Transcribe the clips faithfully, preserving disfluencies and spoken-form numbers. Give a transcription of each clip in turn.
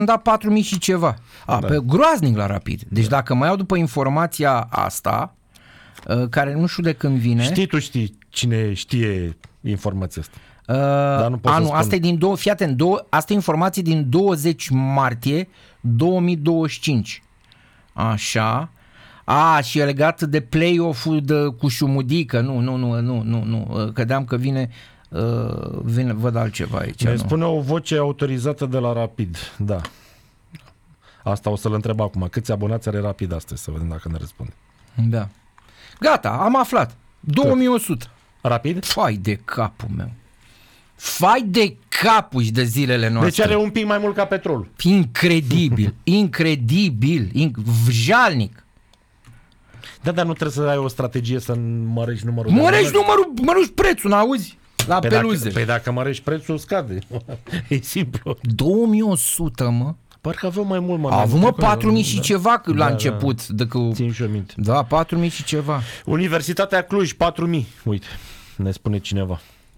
dat patru mii și ceva. A, Da. pe groaznic la Rapid. Deci dacă mai iau după informația asta, care nu știu de când vine... Știi, tu știi cine știe informația asta. Uh, Dar nu pot să anul, spun. asta e din două, fii atent, două, asta e informație din douăzeci martie două mii douăzeci și cinci. Așa. A, și e legat de play-off-ul de, cu Șumudică. Nu, nu, nu, nu, nu, nu. Credeam că vine, uh, vine văd altceva aici. Ne nu. spune o voce autorizată de la Rapid. Da. Asta o să-l întreb acum. Câți abonați are Rapid astăzi? Să vedem dacă ne răspunde. Da. Gata, am aflat. două mii o sută. Rapid? Fai de capul meu. Fai de capul și de zilele noastre. Deci are un pic mai mult ca petrol. Incredibil, incredibil, inc- jalnic. Da, dar nu trebuie să ai o strategie să mărești numărul. Mărești de numărul, mărești prețul, n-auzi? La Pe peluze. dacă, pe dacă mărești prețul, scade. E simplu. două mii o sută, mă. Parcă aveau mai mult, mă. A avut, mă, patru mii și da. ceva la Da, început. Da. Decât... Țin și eu minte. Da, patru mii și ceva. Universitatea Cluj, patru mii. Uite, ne spune cineva.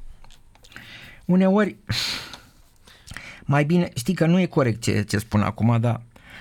Uneori, mai bine, știi că nu e corect ce, ce spun acum, dar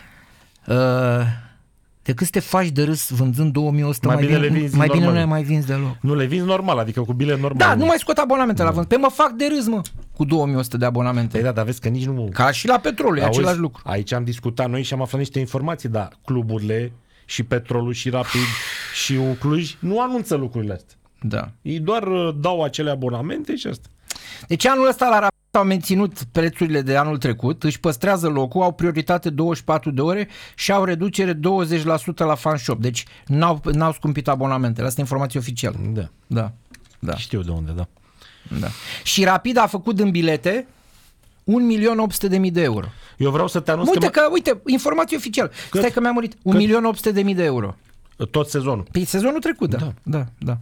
uh, decât să te faci de râs vânzând două mii o sută, Mai mai, bine bine, le vinzi mai bine nu normal. le mai vinzi deloc. Nu le vinzi normal, adică cu bilet normal. Da, nu mai scot abonamente la vânzări. Pe mă fac de râs, mă, cu două mii o sută de abonamente. Păi da, dar vezi că nici nu... Ca și la petrol, e Auzi, același lucru. Aici am discutat noi și am aflat niște informații, dar cluburile și Petrolul și Rapid și un Cluj nu anunță lucrurile astea. Da. Ei doar uh, dau acele abonamente și asta. Deci anul ăsta la Rapid au menținut prețurile de anul trecut, își păstrează locul, au prioritate douăzeci și patru de ore și au reducere douăzeci la sută la fan shop. Deci n-au, n-au scumpit abonamentele. Asta e informație oficială. Da. Da. Da. Știu de unde, da. Da. Și Rapid a făcut în bilete un milion opt sute de mii de euro. Eu vreau să te anunț Uite că, că, uite, informație oficială. Cât? Stai că mi-a murit. un milion opt sute de mii de euro. mă, tot sezonul. Pe sezonul trecut, da. Da. Da, da.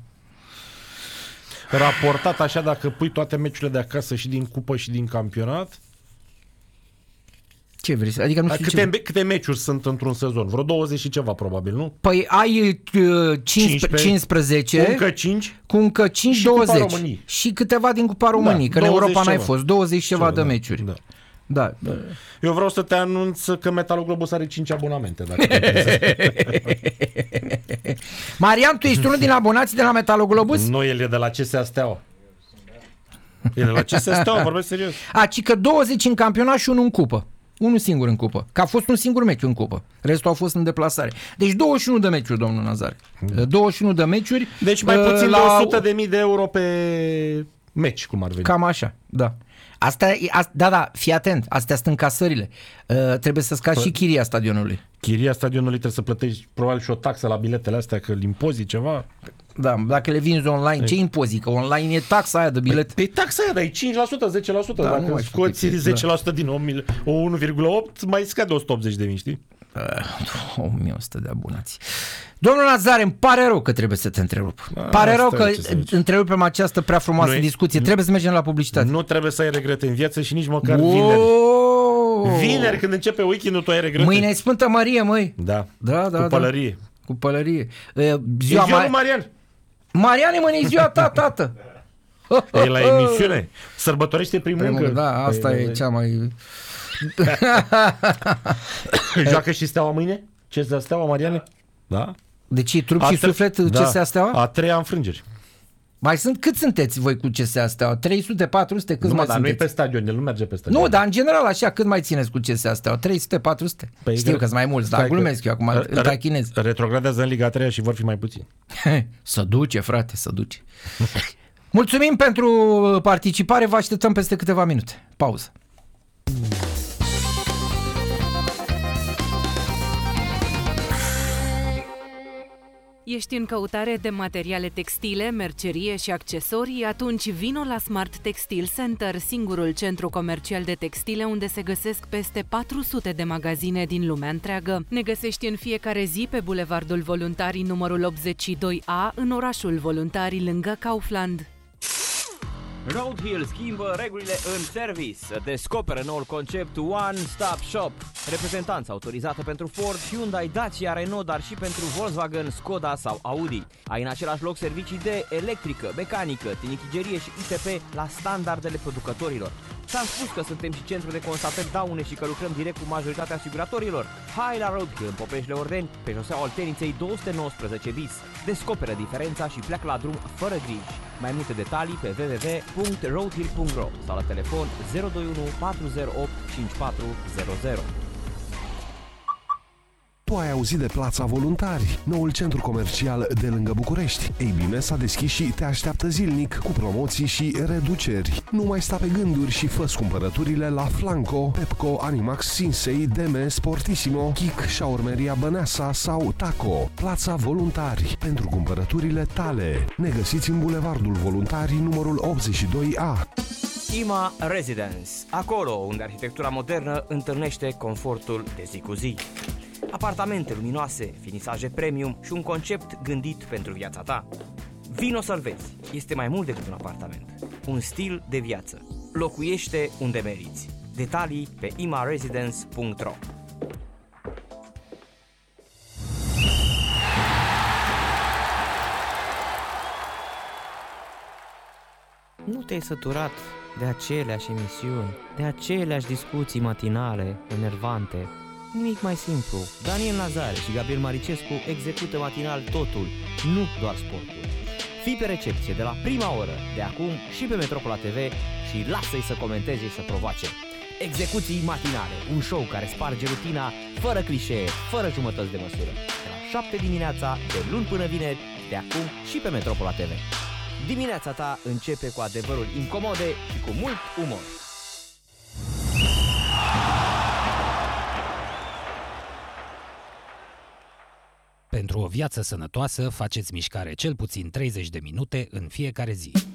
Raportat așa, dacă pui toate meciurile de acasă și din cupă și din campionat. Ce vrei să... Adică nu știu Câte, ce... câte meciuri sunt într-un sezon? Vreo douăzeci și ceva, probabil, nu? Păi ai uh, cincisprezece, cincisprezece Încă cinci? cu încă cinci, Și Cupa douăzeci. României. Și câteva din Cupa României, Da, că în Europa douăzeci n-ai ceva. fost. douăzeci ceva Ceva, de da, meciuri. da. Da. da. Eu vreau să te anunț că Metaloglobus are cinci abonamente. Dacă Marian, tu ești unul din abonații de la Metaloglobus? nu, el e de la C S A Steaua. E de la C S A Steaua, vorbesc serios. A, ci că douăzeci în campionat și unul în cupă. Unul singur în cupă. Că a fost un singur meci în cupă. Restul au fost în deplasare. Deci douăzeci și unu de meciuri, domnul Nazare. douăzeci și unu de meciuri. Deci mai uh, puțin la... de o sută de mii de euro pe meci, cum ar veni. Cam așa, da. Asta, e- asta, da, da, fii atent, astea sunt încasările. Uh, trebuie să scazi și chiria stadionului. Chiria stadionului trebuie să plătești probabil și o taxă la biletele astea, că îl impozit ceva. Da, dacă le vinzi online, ce impozit? Că online e taxa aia de bilet. Pe taxa aia, dar e cinci la sută, zece la sută. Da, nu Dacă mai scoți știu cât e, zece la sută din o unu virgulă opt, mai scade o sută optzeci de mii, știi? Uh, o mie o sută de abonați. Domnul Nazare, îmi pare rău că trebuie să te întrerup. A, Pare rău asta că e, ce să zici. întrerupem această prea frumoasă Nu e- discuție. Trebuie să mergem la publicitate. Nu trebuie să ai regrete în viață și nici măcar Wow! vineri. Vineri, când începe weekendul, tu ai regrete. Mâine e Sfântă Marie, măi. Da, Da, da, cu da. pălărie. Cu pălărie. E, E Ziua, ziua Ma- lui Marian. Mariane, mă, e ziua ta, tată. E la emisiune. Sărbătorește prin Păi, muncă. da, asta Păi, e cea mai... Joacă și Steaua mâine? Ce să Steaua, Mariane? Da. Deci e trup A și tre- suflet da. C S A Steaua? A treia înfrângeri. Mai sunt, cât sunteți voi cu C S A Steaua? trei sute, patru sute? Câți Nu, mai mă, dar nu e sunteți? pe stadion, el nu merge pe stadion. Nu, dar în general așa, cât mai țineți cu C S A Steaua? trei sute, patru sute? Păi, Știu re- că sunt mai mulți, dar stai că- glumesc eu acum, re- îl tachinez. Retrogradează în Liga a treia și vor fi mai puțini. Să duce, frate, să duce. Mulțumim pentru participare, vă așteptăm peste câteva minute. Pauză. Ești în căutare de materiale textile, mercerie și accesorii? Atunci vino la Smart Textile Center, singurul centru comercial de textile unde se găsesc peste patru sute de magazine din lumea întreagă. Ne găsești în fiecare zi pe Bulevardul Voluntarii numărul optzeci și doi A, în orașul Voluntarii, lângă Kaufland. Roadhill schimbă regulile în service. Descoperă noul concept One Stop Shop. Reprezentanță autorizată pentru Ford, Hyundai, Dacia, Renault, dar și pentru Volkswagen, Skoda sau Audi. Ai în același loc servicii de electrică, mecanică, tinichigerie și I T P la standardele producătorilor. Ți-am spus că suntem și centru de constatări daune și că lucrăm direct cu majoritatea asiguratorilor. Hai la Roadkill în Popeșle Ordeni, pe șoseaua Olteniței două sute nouăsprezece bis. Descoperă diferența și pleacă la drum fără griji. Mai multe detalii pe w w w punct roadhill punct r o sau la telefon zero doi unu patru zero opt cinci patru zero zero. Tu ai auzit de Plața Voluntari, noul centru comercial de lângă București. Ei bine, s-a deschis și te așteaptă zilnic cu promoții și reduceri. Nu mai sta pe gânduri și fă cumpărăturile la Flanco, Pepco, Animax, Sinsei, Deme, Sportissimo, Kik, Shaurmeria Băneasa sau Taco. Plața Voluntari, pentru cumpărăturile tale. Ne găsiți în Bulevardul Voluntari, numărul optzeci și doi A. Ima Residence, acolo unde arhitectura modernă întâlnește confortul de zi cu zi. Apartamente luminoase, finisaje premium și un concept gândit pentru viața ta. Vino să-l vezi, este mai mult decât un apartament, un stil de viață. Locuiește unde meriți. Detalii pe ima residence punct r o. Nu te-ai săturat de aceleași emisiuni, de aceleași discuții matinale, enervante? Nimic mai simplu. Daniel Nazare și Gabriel Maricescu execută matinal totul, nu doar sportul. Fii pe recepție de la prima oră, de acum și pe Metropola T V și lasă-i să comenteze și să provoace. Execuții matinale, un show care sparge rutina, fără clișee, fără jumătăți de măsură. De la șapte dimineața, de luni până vineri, de acum și pe Metropola T V. Dimineața ta începe cu adevăruri incomode și cu mult umor. Pentru o viață sănătoasă, faceți mișcare cel puțin treizeci de minute în fiecare zi.